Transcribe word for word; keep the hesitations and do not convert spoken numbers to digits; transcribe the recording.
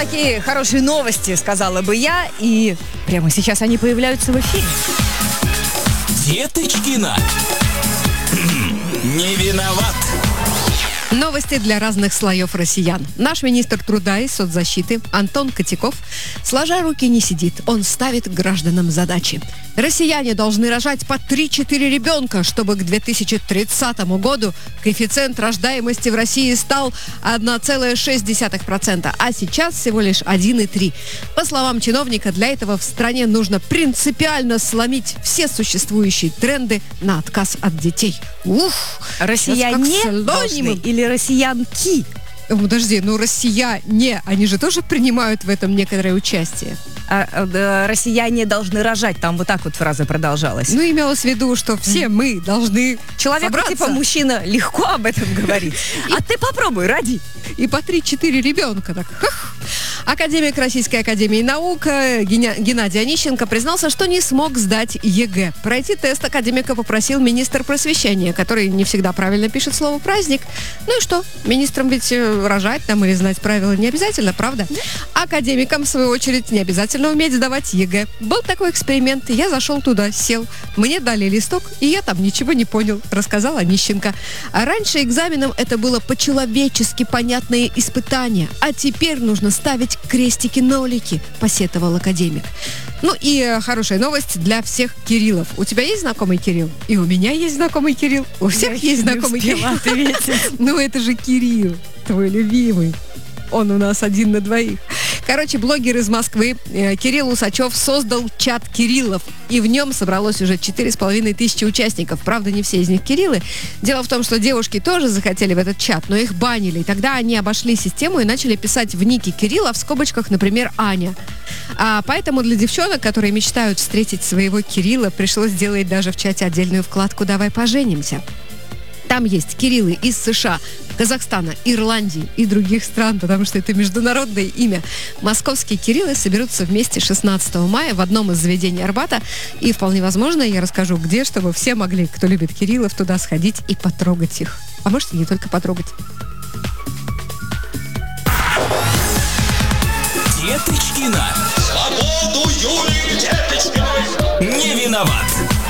такие хорошие новости, сказала бы я. И прямо сейчас они появляются в эфире. Деточкина. Не виноват. Новости для разных слоев россиян. Наш министр труда и соцзащиты Антон Котяков, сложа руки, не сидит. Он ставит гражданам задачи. Россияне должны рожать по три-четыре ребенка, чтобы к две тысячи тридцатому году коэффициент рождаемости в России стал одна целая шесть десятых процента, а сейчас всего лишь один целых три десятых. По словам чиновника, для этого в стране нужно принципиально сломить все существующие тренды на отказ от детей. Ух! Россияне должны или россиянки? Подожди, ну россияне, они же тоже принимают в этом некоторое участие. А, а, россияне должны рожать, там вот так вот фраза продолжалась. Ну, имелось в виду, что все мы должны Человек, собраться. типа мужчина, легко об этом говорит. А ты попробуй, роди. И по три-четыре ребенка. Так, хах. Академик Российской академии наук Геня... Геннадий Онищенко признался, что не смог сдать ЕГЭ. Пройти тест академика попросил министр просвещения, который не всегда правильно пишет слово «праздник». Ну и что? Министрам ведь рожать там или знать правила не обязательно, правда? Академикам, в свою очередь, не обязательно уметь сдавать ЕГЭ. Был такой эксперимент. Я зашел туда, сел. Мне дали листок, и я там ничего не понял, рассказал Онищенко. А раньше экзаменом это было по-человечески понятное испытание. А теперь нужно ставить крестики-нолики, посетовал академик. Ну и э, хорошая новость для всех Кириллов. У тебя есть знакомый Кирилл? И у меня есть знакомый Кирилл. У всех Я есть знакомый Кирилл. Ну это же Кирилл, твой любимый. Он у нас один на двоих. Короче, блогер из Москвы э, Кирилл Усачев создал чат Кириллов. И в нем собралось уже четыре с половиной тысячи участников. Правда, не все из них Кириллы. Дело в том, что девушки тоже захотели в этот чат, но их банили. И тогда они обошли систему и начали писать в нике Кирилла в скобочках, например, Аня. А поэтому для девчонок, которые мечтают встретить своего Кирилла, пришлось сделать даже в чате отдельную вкладку «Давай поженимся». Там есть Кириллы из США, Казахстана, Ирландии и других стран, потому что это международное имя. Московские Кириллы соберутся вместе шестнадцатого мая в одном из заведений Арбата. И вполне возможно, я расскажу где, чтобы все могли, кто любит Кириллов, туда сходить и потрогать их. А может, и не только потрогать. Деточкина. Свободу Юлии Деточкиной. Не виноват.